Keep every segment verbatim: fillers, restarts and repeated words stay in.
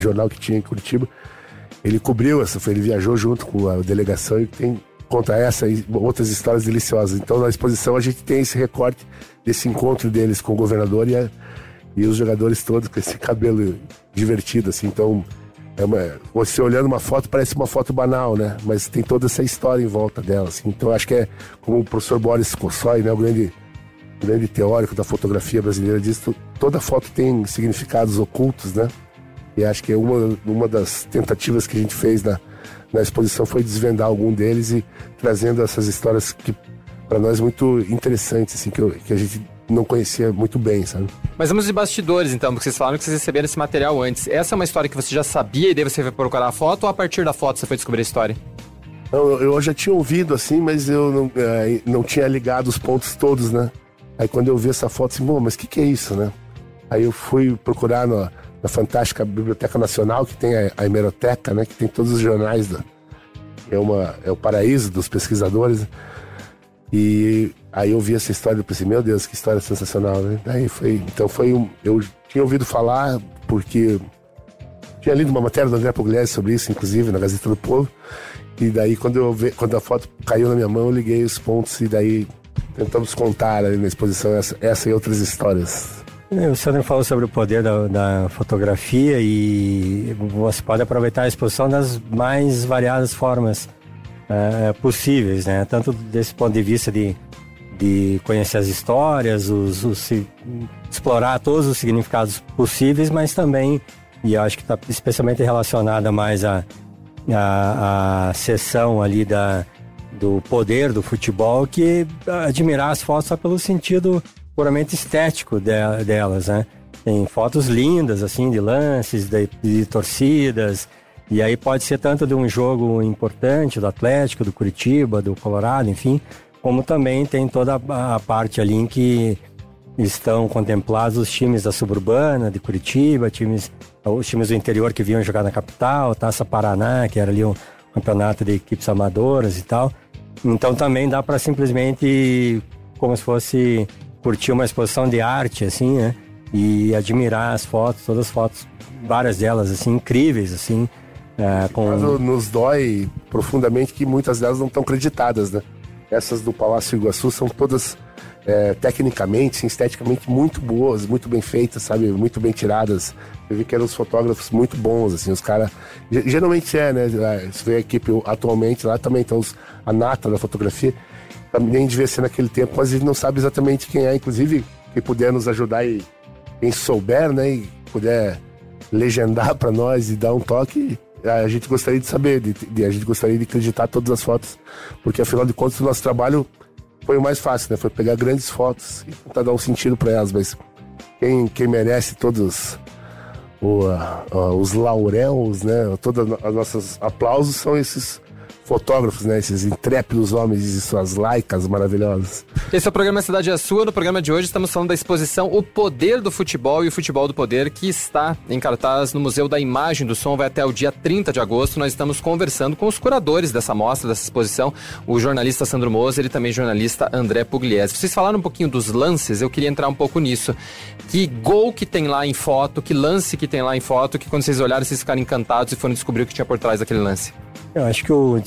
jornal que tinha em Curitiba. Ele cobriu essa, ele viajou junto com a delegação e tem, conta essa e outras histórias deliciosas. Então na exposição a gente tem esse recorte desse encontro deles com o governador e, a, e os jogadores todos com esse cabelo divertido, assim. Então, é uma, você olhando uma foto parece uma foto banal, né? Mas tem toda essa história em volta dela, assim. Então acho que é como o professor Boris Kosoy, né? O grande, grande teórico da fotografia brasileira, diz que toda foto tem significados ocultos, né? E acho que uma, uma das tentativas que a gente fez na, na exposição foi desvendar algum deles e trazendo essas histórias que para nós muito interessantes, assim, que, eu, que a gente não conhecia muito bem, sabe? Mas vamos de bastidores, então, porque vocês falaram que vocês receberam esse material antes. Essa é uma história que você já sabia e daí você foi procurar a foto, ou a partir da foto você foi descobrir a história? Não, eu já tinha ouvido, assim, mas eu não, é, não tinha ligado os pontos todos, né? Aí quando eu vi essa foto, assim, bom, mas o que, que é isso, né? Aí eu fui procurar no, na fantástica Biblioteca Nacional, que tem a, a hemeroteca, né? Que tem todos os jornais, da, é, uma, é o paraíso dos pesquisadores. E aí eu vi essa história e pensei, meu Deus, que história sensacional, né? Aí foi, então foi um, eu tinha ouvido falar porque tinha lido uma matéria do André Pugliese sobre isso, inclusive, na Gazeta do Povo. E daí quando, eu vi, quando a foto caiu na minha mão, eu liguei os pontos e daí tentamos contar ali na exposição essa, essa e outras histórias. O Sandro falou sobre o poder da, da fotografia e você pode aproveitar a exposição das mais variadas formas uh, possíveis, né? Tanto desse ponto de vista de, de conhecer as histórias, os, os, explorar todos os significados possíveis, mas também, e eu acho que está especialmente relacionada mais à a, a, a seção ali da, do poder do futebol, que admirar as fotos só pelo sentido puramente estético de, delas, né? Tem fotos lindas, assim, de lances, de, de torcidas, e aí pode ser tanto de um jogo importante, do Atlético, do Curitiba, do Colorado, enfim, como também tem toda a, a parte ali em que estão contemplados os times da suburbana, de Curitiba, times, os times do interior que vinham jogar na capital, Taça Paraná, que era ali um campeonato de equipes amadoras e tal. Então também dá para simplesmente, como se fosse curtir uma exposição de arte, assim, né? E admirar as fotos, todas as fotos, várias delas, assim, incríveis, assim. É, com... Nos dói profundamente que muitas delas não estão creditadas, né? Essas do Palácio Iguaçu são todas é, tecnicamente, sim, esteticamente muito boas, muito bem feitas, sabe? Muito bem tiradas. Eu vi que eram os fotógrafos muito bons, assim, os caras... Geralmente é, né? Você vê a equipe atualmente lá também, então os, a nata da fotografia também devia ser naquele tempo, mas a gente não sabe exatamente quem é. Inclusive, quem puder nos ajudar e quem souber, né, e puder legendar para nós e dar um toque, a gente gostaria de saber, de, de, a gente gostaria de acreditar todas as fotos, porque afinal de contas o nosso trabalho foi o mais fácil, né, foi pegar grandes fotos e tentar dar um sentido para elas, mas quem, quem merece todos o, uh, os lauréus, né, todos os nossos aplausos são esses fotógrafos, né? Esses intrépidos homens e suas laicas maravilhosas. Esse é o programa Cidade é Sua. No programa de hoje estamos falando da exposição O Poder do Futebol e o Futebol do Poder, que está em cartaz no Museu da Imagem do Som, vai até o dia trinta de agosto. Nós estamos conversando com os curadores dessa mostra, dessa exposição, o jornalista Sandro Moser e também o jornalista André Pugliese. Vocês falaram um pouquinho dos lances, eu queria entrar um pouco nisso. Que gol que tem lá em foto, que lance que tem lá em foto, que quando vocês olharam, vocês ficaram encantados e foram descobrir o que tinha por trás daquele lance? Eu acho que o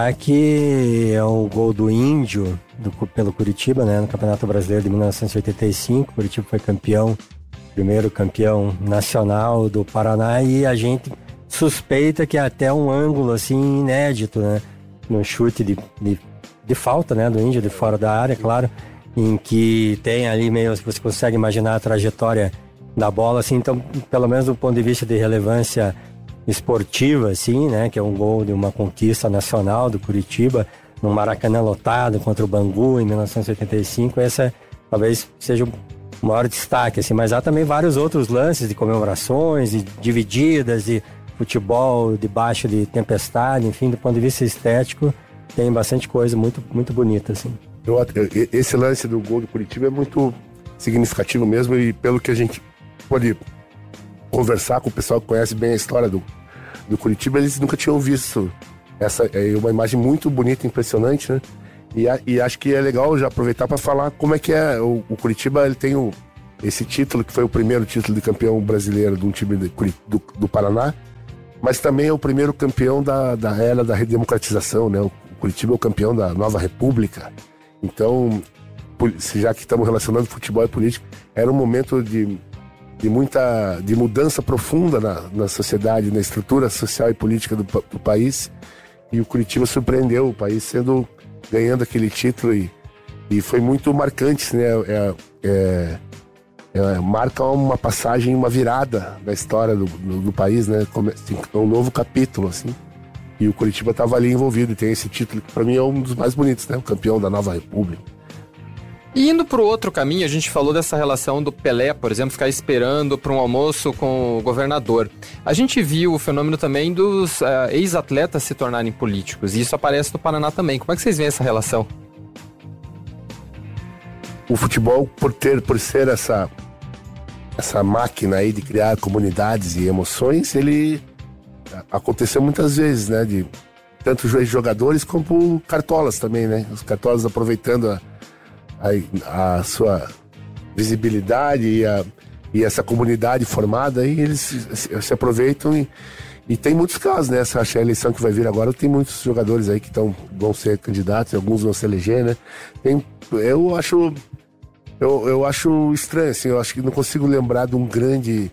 destaque é o gol do Índio do, pelo Curitiba, né, no Campeonato Brasileiro de mil novecentos e oitenta e cinco. O Curitiba foi campeão, primeiro campeão nacional do Paraná, e a gente suspeita que é até um ângulo assim inédito, né, no chute de, de, de falta, né, do Índio de fora da área, claro, em que tem ali meio, você consegue imaginar a trajetória da bola, assim, então pelo menos do ponto de vista de relevância esportiva, assim, né, que é um gol de uma conquista nacional do Curitiba, no Maracanã lotado contra o Bangu em mil novecentos e oitenta e cinco, essa talvez seja o maior destaque, assim, mas há também vários outros lances de comemorações, de divididas, de futebol debaixo de tempestade, enfim, do ponto de vista estético, tem bastante coisa muito, muito bonita, assim. Eu, esse lance do gol do Curitiba é muito significativo mesmo, e pelo que a gente pode conversar com o pessoal que conhece bem a história do, do Curitiba, eles nunca tinham visto essa, é uma imagem muito bonita, impressionante, né? E, a, e acho que é legal já aproveitar para falar como é que é o, o Curitiba. Ele tem o, esse título, que foi o primeiro título de campeão brasileiro de um time de, do, do Paraná, mas também é o primeiro campeão da, da era da redemocratização, né? O Curitiba é o campeão da nova república. Então, já que estamos relacionando futebol e política, era um momento de, de muita de mudança profunda na, na sociedade, na estrutura social e política do, do país, e o Curitiba surpreendeu o país sendo, ganhando aquele título, e, e foi muito marcante, né? É, é, é, marca uma passagem, uma virada da história do, do, do país, né? Como, assim, é um novo capítulo, assim. E o Curitiba estava ali envolvido, e tem esse título que para mim é um dos mais bonitos, né? O campeão da nova república. E indo para o outro caminho, a gente falou dessa relação do Pelé, por exemplo, ficar esperando para um almoço com o governador. A gente viu o fenômeno também dos uh, ex-atletas se tornarem políticos, e isso aparece no Paraná também. Como é que vocês veem essa relação? O futebol, por ter, por ser essa, essa máquina aí de criar comunidades e emoções, ele aconteceu muitas vezes, né? De tanto jogadores como cartolas também, né? Os cartolas aproveitando a A, a sua visibilidade e, a, e essa comunidade formada, e eles se, se aproveitam, e, e tem muitos casos, né? Essa, acho que a eleição que vai vir agora tem muitos jogadores aí que tão, vão ser candidatos, alguns vão se eleger, né? Tem, eu acho eu, eu acho estranho, assim, eu acho que não consigo lembrar de um grande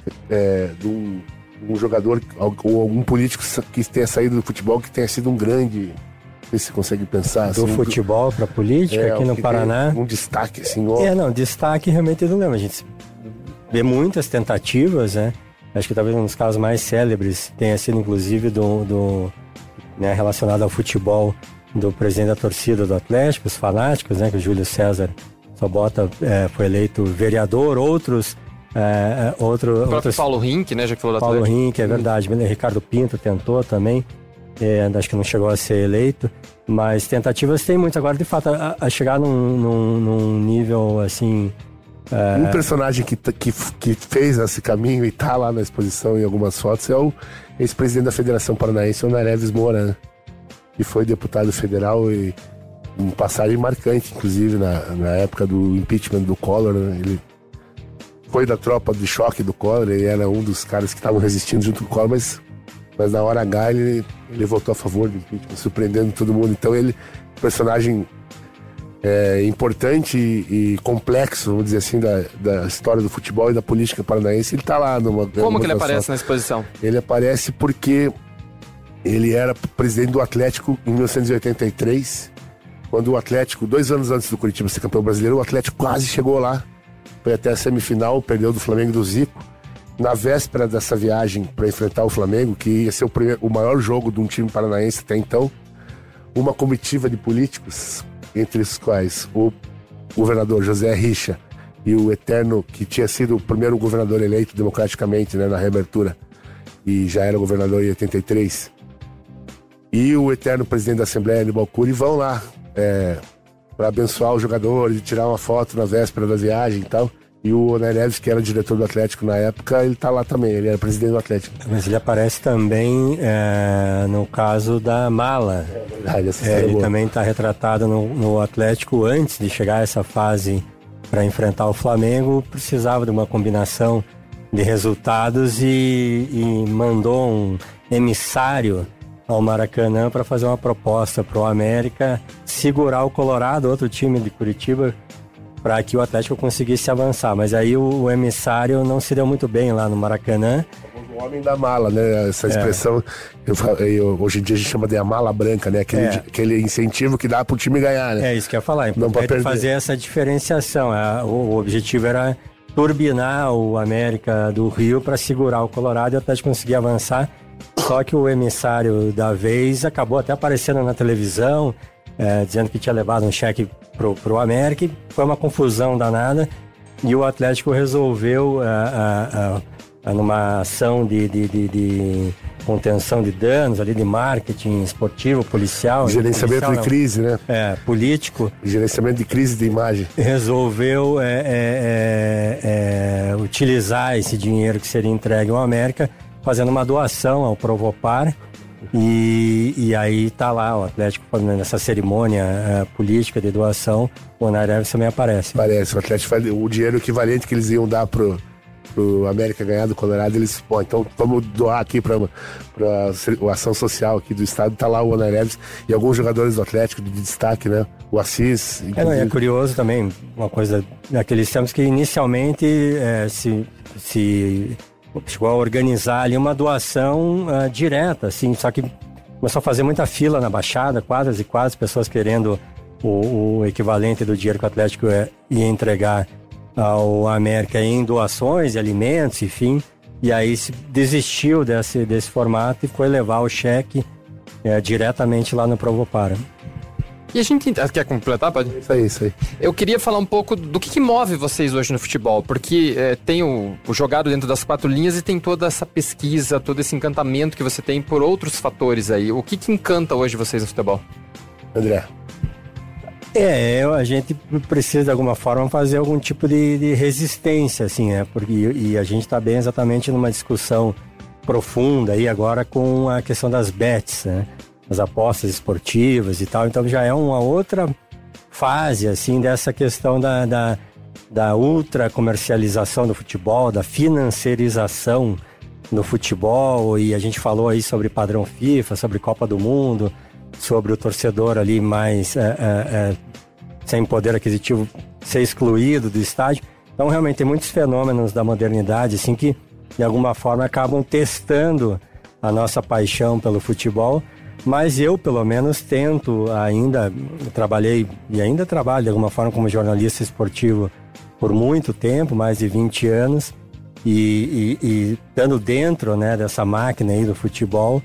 é, de um, um jogador ou algum político que tenha saído do futebol que tenha sido um grande. Não sei se você consegue pensar. Do assim, futebol para política, é, aqui no Paraná. Um destaque, assim. Ó. É, não, destaque realmente eu não lembro. A gente vê muitas tentativas, né? Acho que talvez um dos casos mais célebres tenha sido, inclusive, do, do né, relacionado ao futebol, do presidente da torcida do Atlético, os fanáticos, né? Que o Júlio César Sobota é, foi eleito vereador, outros. É, outro, o próprio outros, Paulo Rink, né? Já que falou do Paulo Atlético. Rink, é verdade. Hum. Ricardo Pinto tentou também. É, acho que não chegou a ser eleito, mas tentativas tem muitas. Agora, de fato, a, a chegar num, num, num nível assim... É... Um personagem que, que, que fez esse caminho e tá lá na exposição em algumas fotos é o ex-presidente da Federação Paranaense, o Nereves Moura, né? Que foi deputado federal e uma passagem marcante, inclusive, na, na época do impeachment do Collor, né? Ele foi da tropa de choque do Collor e era um dos caras que estavam resistindo junto com o Collor, mas... Mas na hora H ele, ele votou a favor do impeachment, surpreendendo todo mundo. Então ele é um personagem é, importante e, e complexo, vamos dizer assim, da, da história do futebol e da política paranaense. Ele está lá numa... Como numa que ele aparece foto. na exposição? Ele aparece porque ele era presidente do Atlético em mil novecentos e oitenta e três, quando o Atlético, dois anos antes do Curitiba ser campeão brasileiro, o Atlético quase chegou lá. Foi até a semifinal, perdeu do Flamengo e do Zico. Na véspera dessa viagem para enfrentar o Flamengo, que ia ser o, primeiro, o maior jogo de um time paranaense até então, uma comitiva de políticos, entre os quais o governador José Richa e o eterno, que tinha sido o primeiro governador eleito democraticamente, né, na reabertura, e já era governador em oitenta e três, e o eterno presidente da Assembleia, Aníbal Cury, vão lá é, para abençoar os jogadores e tirar uma foto na véspera da viagem e tal. E o Nereves, que era diretor do Atlético na época, ele tá lá também, ele era presidente do Atlético. Mas ele aparece também é, no caso da mala. É verdade, essa é, ele boa. também está retratado no, no Atlético antes de chegar a essa fase para enfrentar o Flamengo, precisava de uma combinação de resultados e, e mandou um emissário ao Maracanã para fazer uma proposta para o América segurar o Colorado, outro time de Curitiba, para que o Atlético conseguisse avançar. Mas aí o, o emissário não se deu muito bem lá no Maracanã. O homem da mala, né? Essa expressão, é. eu, eu, hoje em dia a gente chama de a mala branca, né? Aquele, é. aquele incentivo que dá para o time ganhar, né? É isso que eu ia falar. Não pode fazer essa diferenciação. O, o objetivo era turbinar o América do Rio para segurar o Colorado e o Atlético conseguir avançar. Só que o emissário da vez acabou até aparecendo na televisão, é, dizendo que tinha levado um cheque pro, pro América, e foi uma confusão danada, e o Atlético resolveu, a, a, a, numa ação de, de, de, de contenção de danos, ali de marketing esportivo, policial... Gerenciamento policial, de não, crise, né? É, político. Gerenciamento de crise de imagem. Resolveu é, é, é, é, utilizar esse dinheiro que seria entregue ao América, fazendo uma doação ao Provopar, E, e aí tá lá o Atlético nessa cerimônia uh, política de doação, o Onair Everson também aparece. Aparece, o Atlético, o dinheiro equivalente que eles iam dar pro, pro América ganhar do Colorado, eles, bom, então vamos doar aqui pra, pra a ação social aqui do estado, tá lá o Onair Everson e alguns jogadores do Atlético de destaque, né? O Assis. É, não, é curioso também, uma coisa naqueles tempos que inicialmente é, se... se chegou a organizar ali uma doação uh, direta, assim, só que começou a fazer muita fila na Baixada, quadras e quadras, pessoas querendo o, o equivalente do dinheiro que o Atlético é, ia entregar ao América em doações de alimentos, enfim, e aí se desistiu desse, desse formato e foi levar o cheque é, diretamente lá no Provopara. E a gente... Quer completar? Pode? Isso aí, isso aí. Eu queria falar um pouco do que, que move vocês hoje no futebol, porque é, tem o, o jogado dentro das quatro linhas e tem toda essa pesquisa, todo esse encantamento que você tem por outros fatores aí. O que, que encanta hoje vocês no futebol? André. É, a gente precisa de alguma forma fazer algum tipo de, de resistência, assim, né? Porque, e a gente está bem exatamente numa discussão profunda aí agora com a questão das bets, né? As apostas esportivas e tal, então já é uma outra fase, assim, dessa questão da, da, da ultra comercialização do futebol, da financiarização no futebol, e a gente falou aí sobre padrão FIFA, sobre Copa do Mundo, sobre o torcedor ali mais é, é, é, sem poder aquisitivo ser excluído do estádio. Então realmente tem muitos fenômenos da modernidade, assim, que de alguma forma acabam testando a nossa paixão pelo futebol. Mas eu, pelo menos, tento ainda, trabalhei e ainda trabalho de alguma forma como jornalista esportivo por muito tempo, mais de vinte anos, e, e, e estando dentro, né, dessa máquina aí do futebol,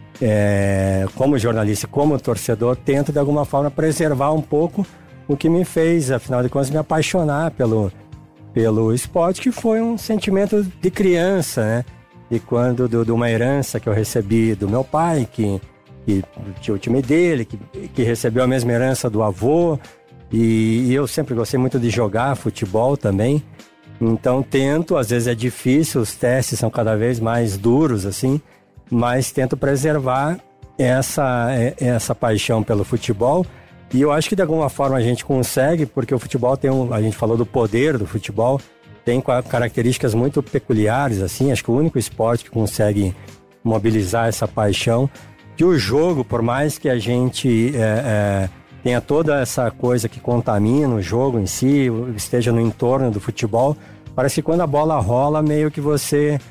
é, como jornalista e como torcedor, tento de alguma forma preservar um pouco o que me fez, afinal de contas, me apaixonar pelo, pelo esporte, que foi um sentimento de criança, né? E quando, de, de uma herança que eu recebi do meu pai, que que tinha o time dele, que, que recebeu a mesma herança do avô, e, e eu sempre gostei muito de jogar futebol também, então tento, às vezes é difícil, os testes são cada vez mais duros, assim, mas tento preservar essa, essa paixão pelo futebol, e eu acho que de alguma forma a gente consegue, porque o futebol tem um, a gente falou do poder do futebol, tem características muito peculiares, assim, acho que o único esporte que consegue mobilizar essa paixão, que o jogo, por mais que a gente é, é, tenha toda essa coisa que contamina o jogo em si, esteja no entorno do futebol, parece que quando a bola rola, meio que você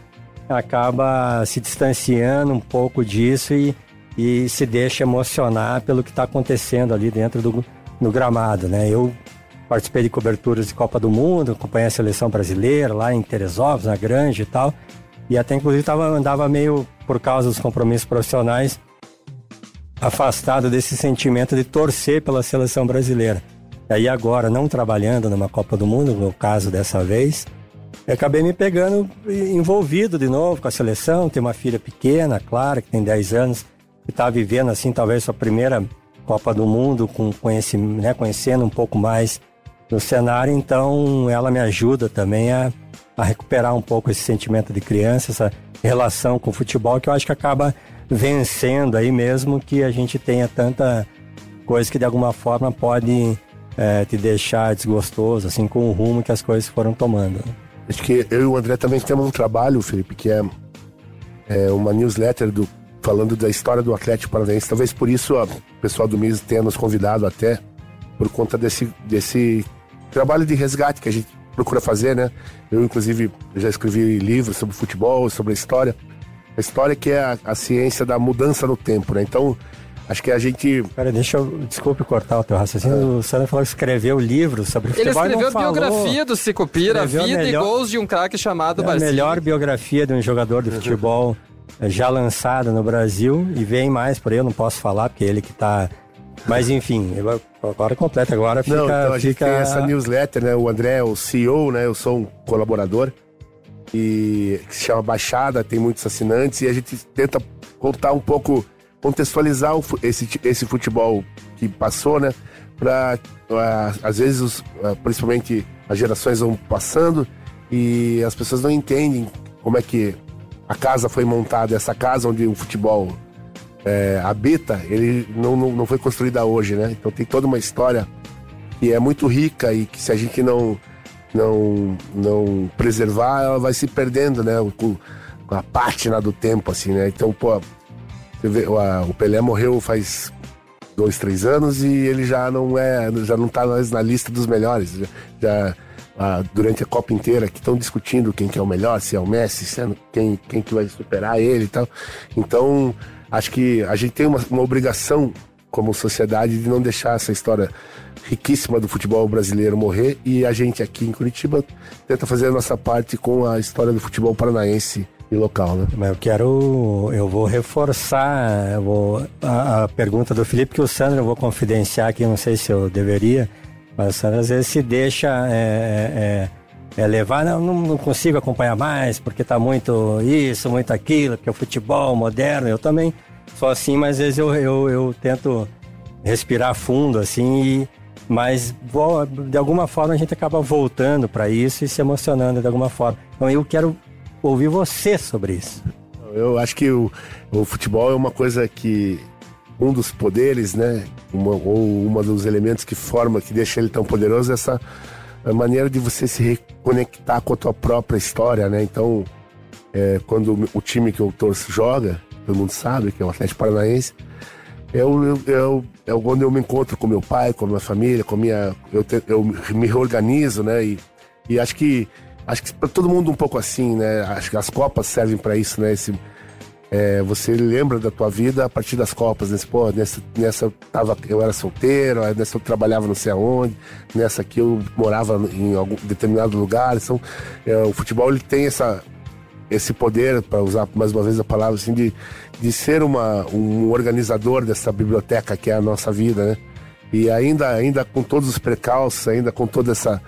acaba se distanciando um pouco disso e, e se deixa emocionar pelo que está acontecendo ali dentro do, do gramado, né? Eu participei de coberturas de Copa do Mundo, acompanhei a seleção brasileira lá em Teresópolis, na Granja e tal, e até inclusive tava, andava meio, por causa dos compromissos profissionais, afastado desse sentimento de torcer pela seleção brasileira. E aí agora, não trabalhando numa Copa do Mundo, no caso dessa vez, eu acabei me pegando envolvido de novo com a seleção. Tenho uma filha pequena, Clara, que tem dez anos, que está vivendo assim talvez sua primeira Copa do Mundo, com conhecimento, né, conhecendo um pouco mais do cenário, então ela me ajuda também a, a recuperar um pouco esse sentimento de criança, essa relação com o futebol, que eu acho que acaba vencendo aí mesmo que a gente tenha tanta coisa que de alguma forma pode é, te deixar desgostoso, assim, com o rumo que as coisas foram tomando. Acho que eu e o André também temos um trabalho, Felipe, que é, é uma newsletter do, falando da história do Atlético Paranaense. Talvez por isso ó, o pessoal do M I S tenha nos convidado até, por conta desse, desse trabalho de resgate que a gente procura fazer, né? Eu, inclusive, já escrevi livros sobre futebol, sobre a história. A história que é a, a ciência da mudança no tempo, né? Então, acho que a gente... Pera, deixa eu... Desculpe cortar o teu raciocínio. Ah. O Sandro falou que escreveu livro sobre futebol. Ele escreveu a biografia do Sicupira, vida melhor, e gols de um craque chamado Barcinho. A melhor biografia de um jogador de futebol já lançada no Brasil. E vem mais por aí, eu não posso falar, porque é ele que tá... Mas enfim, agora completa, agora fica... Não, então a gente fica... tem essa newsletter, né? O André é o C E O, né? Eu sou um colaborador. E que se chama Baixada, tem muitos assinantes, e a gente tenta contar um pouco, contextualizar o, esse, esse futebol que passou, né? Pra, às vezes, os, principalmente as gerações vão passando e as pessoas não entendem como é que a casa foi montada, essa casa onde o futebol é, habita, ele não, não, não foi construída hoje, né? Então tem toda uma história que é muito rica e que se a gente não, não, não preservar, ela vai se perdendo, né? Com, com a pátina do tempo, assim, né? Então, pô, você vê, o, a, o Pelé morreu faz dois, três anos e ele já não é, já não tá mais na lista dos melhores. Já, já a, durante a Copa inteira que estão discutindo quem que é o melhor, se é o Messi, se é, quem, quem que vai superar ele e tal. Então, acho que a gente tem uma, uma obrigação como sociedade de não deixar essa história riquíssima do futebol brasileiro morrer, e a gente aqui em Curitiba tenta fazer a nossa parte com a história do futebol paranaense e local, né? Mas eu quero, eu vou reforçar eu vou, a, a pergunta do Felipe, que o Sandro eu vou confidenciar aqui, não sei se eu deveria, mas o Sandro às vezes se deixa é, é, é levar, não, não consigo acompanhar mais, porque tá muito isso, muito aquilo, porque é o futebol moderno, eu também sou assim, mas às vezes eu, eu, eu tento respirar fundo, assim, e, mas vou, de alguma forma a gente acaba voltando para isso e se emocionando de alguma forma. Então eu quero ouvir você sobre isso. Eu acho que o, o futebol é uma coisa que, um dos poderes, né, uma, ou uma dos elementos que forma, que deixa ele tão poderoso, é essa maneira de você se reconectar com a tua própria história, né? Então, é, quando o, o time que eu torço joga, todo mundo sabe que é o Atlético Paranaense, é o, é, o, é onde eu me encontro com meu pai, com a minha família, com a minha, eu, te, eu me reorganizo, né? E, e acho que acho que para todo mundo um pouco assim, né? Acho que as Copas servem para isso, né? Esse, é, você lembra da tua vida a partir das Copas, né? Pô, nessa, nessa tava, eu era solteiro, nessa eu trabalhava não sei aonde, nessa aqui eu morava em algum determinado lugar. Então, é, o futebol ele tem essa esse poder, para usar mais uma vez a palavra, assim, de, de ser uma, um organizador dessa biblioteca que é a nossa vida, né? E ainda, ainda com todos os precalços, ainda com toda essa,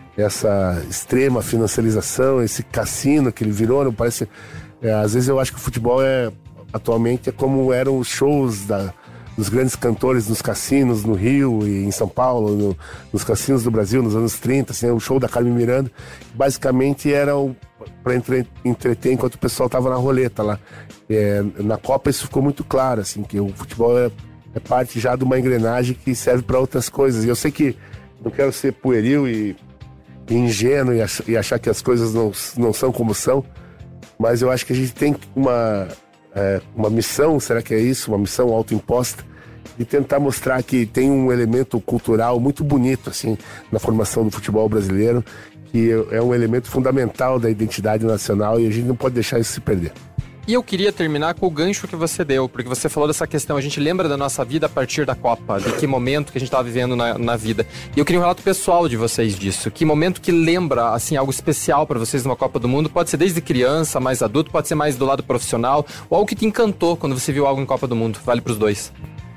essa extrema financiarização, esse cassino que ele virou, não parece... É, às vezes eu acho que o futebol é, atualmente é como eram os shows da, dos grandes cantores nos cassinos no Rio e em São Paulo, no, nos cassinos do Brasil nos anos trinta, assim, o show da Carmen Miranda, basicamente era o para entre, entreter enquanto o pessoal tava na roleta lá. É, na Copa isso ficou muito claro, assim, que o futebol é, é parte já de uma engrenagem que serve para outras coisas. E eu sei que não quero ser pueril e, e ingênuo e, ach, e achar que as coisas não, não são como são, mas eu acho que a gente tem uma, é, uma missão, será que é isso? Uma missão autoimposta, de tentar mostrar que tem um elemento cultural muito bonito, assim, na formação do futebol brasileiro, que é um elemento fundamental da identidade nacional e a gente não pode deixar isso se perder. E eu queria terminar com o gancho que você deu, porque você falou dessa questão, a gente lembra da nossa vida a partir da Copa, de que momento que a gente estava vivendo na, na vida. E eu queria um relato pessoal de vocês disso. Que momento que lembra, assim, algo especial para vocês numa Copa do Mundo? Pode ser desde criança, mais adulto, pode ser mais do lado profissional, ou algo que te encantou quando você viu algo em Copa do Mundo. Vale para os dois.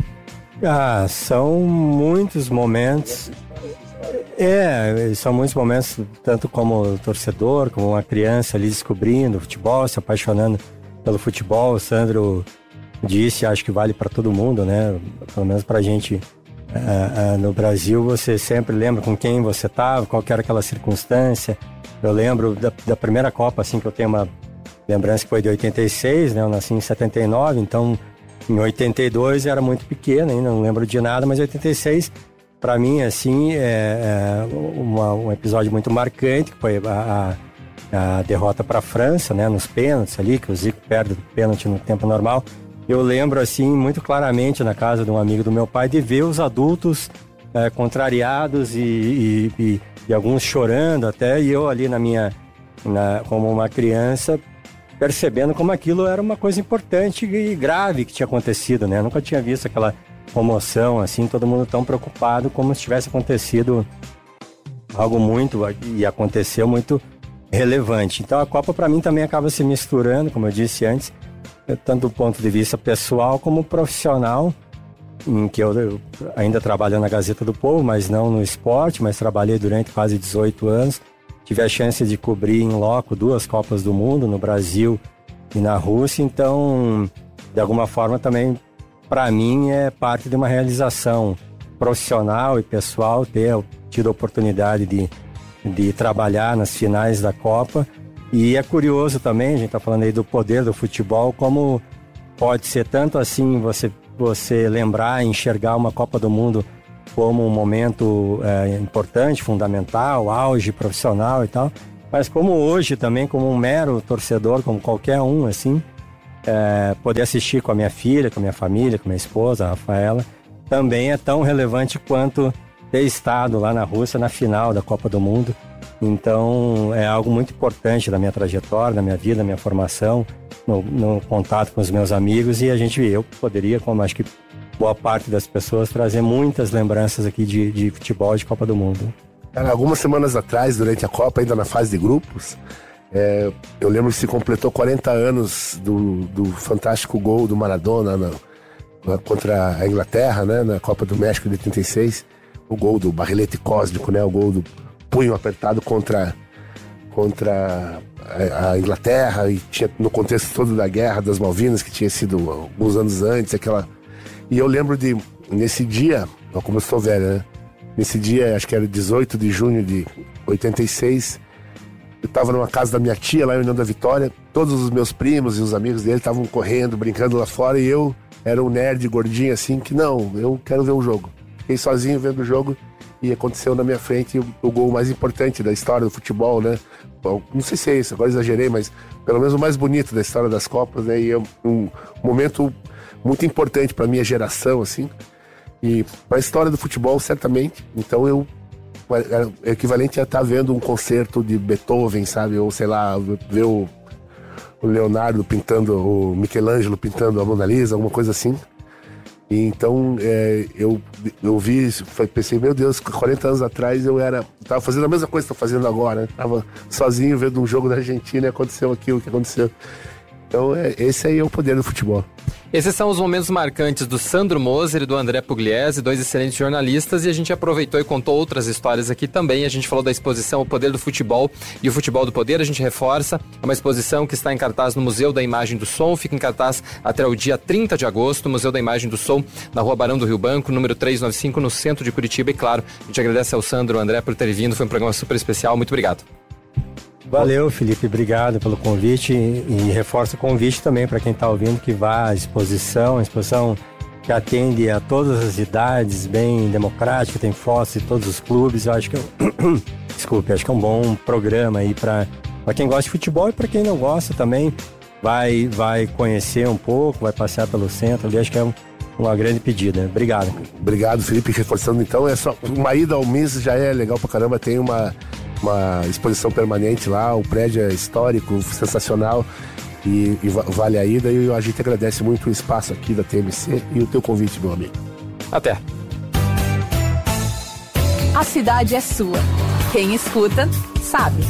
Ah, são muitos momentos. É, são muitos momentos, tanto como torcedor, como uma criança ali descobrindo o futebol, se apaixonando pelo futebol. O Sandro disse, acho que vale para todo mundo, né? Pelo menos pra gente é, é, no Brasil, você sempre lembra com quem você estava, qual que era aquela circunstância. Eu lembro da, da primeira Copa, assim, que eu tenho uma lembrança que foi de oitenta e seis, né? Eu nasci em setenta e nove, então em oitenta e dois eu era muito pequeno ainda, não lembro de nada, mas em oitenta e seis... Para mim, assim, é, é uma, um episódio muito marcante, que foi a, a, a derrota para a França, né, nos pênaltis ali, que o Zico perde o pênalti no tempo normal. Eu lembro, assim, muito claramente na casa de um amigo do meu pai, de ver os adultos é, contrariados e, e, e, e alguns chorando até, e eu ali na minha, na, como uma criança, percebendo como aquilo era uma coisa importante e grave que tinha acontecido, né? Eu nunca tinha visto aquela comoção, assim, todo mundo tão preocupado como se tivesse acontecido algo muito, e aconteceu muito relevante. Então a Copa para mim também acaba se misturando, como eu disse antes, tanto do ponto de vista pessoal como profissional, em que eu, eu ainda trabalho na Gazeta do Povo, mas não no esporte, mas trabalhei durante quase dezoito anos, tive a chance de cobrir em loco duas Copas do Mundo, no Brasil e na Rússia, então de alguma forma também para mim é parte de uma realização profissional e pessoal ter tido a oportunidade de, de trabalhar nas finais da Copa. E é curioso também, a gente está falando aí do poder do futebol, como pode ser tanto assim, você, você lembrar, enxergar uma Copa do Mundo como um momento é, importante, fundamental, auge profissional e tal, mas como hoje também, como um mero torcedor, como qualquer um, assim, é, poder assistir com a minha filha, com a minha família, com a minha esposa, a Rafaela, também é tão relevante quanto ter estado lá na Rússia na final da Copa do Mundo. Então é algo muito importante da minha trajetória, da minha vida, da minha formação, no, no contato com os meus amigos, e a gente, eu poderia, como acho que boa parte das pessoas, trazer muitas lembranças aqui de, de futebol de Copa do Mundo. Cara, algumas semanas atrás, durante a Copa, ainda na fase de grupos, é, eu lembro que se completou quarenta anos do, do fantástico gol do Maradona na, na, contra a Inglaterra, né, na Copa do México de oitenta e seis, o gol do barrilete cósmico, né, o gol do punho apertado contra, contra a, a Inglaterra, e tinha no contexto todo da Guerra das Malvinas, que tinha sido alguns anos antes, aquela... E eu lembro de, nesse dia, como eu estou velho, né? Nesse dia, acho que era dezoito de junho de oitenta e seis, eu estava numa casa da minha tia, lá em União da Vitória, todos os meus primos e os amigos dele estavam correndo, brincando lá fora, e eu era um nerd gordinho assim, que não, eu quero ver o jogo. Fiquei sozinho vendo o jogo, e aconteceu na minha frente o, o gol mais importante da história do futebol, né? Bom, não sei se é isso, agora exagerei, mas pelo menos o mais bonito da história das Copas, né? E é um, um momento muito importante para minha geração, assim, e para a história do futebol, certamente. Então eu é equivalente a estar vendo um concerto de Beethoven, sabe? Ou sei lá, ver o, o Leonardo pintando, o Michelangelo pintando a Mona Lisa, alguma coisa assim. E então é, eu, eu vi isso, pensei, meu Deus, quarenta anos atrás eu era, tava fazendo a mesma coisa que estou fazendo agora, né? Tava sozinho vendo um jogo da Argentina e aconteceu aquilo que aconteceu. Então é, esse aí é o poder do futebol. Esses são os momentos marcantes do Sandro Moser e do André Pugliese, dois excelentes jornalistas, e a gente aproveitou e contou outras histórias aqui também. A gente falou da exposição O Poder do Futebol e o Futebol do Poder, a gente reforça. É uma exposição que está em cartaz no Museu da Imagem do Som, fica em cartaz até o dia trinta de agosto, Museu da Imagem do Som, na Rua Barão do Rio Branco, número trezentos e noventa e cinco, no centro de Curitiba. E claro, a gente agradece ao Sandro e ao André por terem vindo, foi um programa super especial, muito obrigado. Valeu, Felipe, obrigado pelo convite, e reforço o convite também para quem está ouvindo que vá à exposição, a exposição que atende a todas as idades, bem democrática, tem fotos de todos os clubes. Eu acho que é um... desculpe, acho que é um bom programa aí para quem gosta de futebol, e para quem não gosta também vai, vai conhecer um pouco, vai passear pelo centro ali, acho que é um, uma grande pedida. Obrigado. Obrigado, Felipe, reforçando então, é só uma ida ao M I S já é legal pra caramba, tem uma uma exposição permanente lá, o prédio é histórico, sensacional, e, e vale a ida, e a gente agradece muito o espaço aqui da T M C e o teu convite, meu amigo. Até. A cidade é sua. Quem escuta, sabe.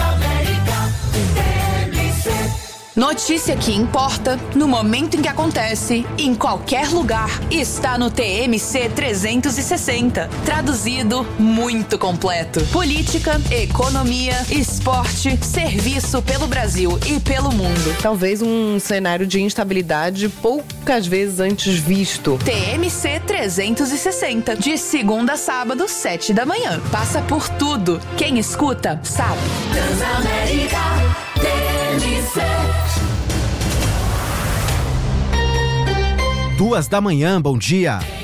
Notícia que importa, no momento em que acontece, em qualquer lugar, está no T M C trezentos e sessenta. Traduzido, muito completo. Política, economia, esporte, serviço pelo Brasil e pelo mundo. Talvez um cenário de instabilidade poucas vezes antes visto. T M C trezentos e sessenta, de segunda a sábado, sete da manhã. Passa por tudo. Quem escuta, sabe. Transamérica, T M C. Duas da manhã, bom dia.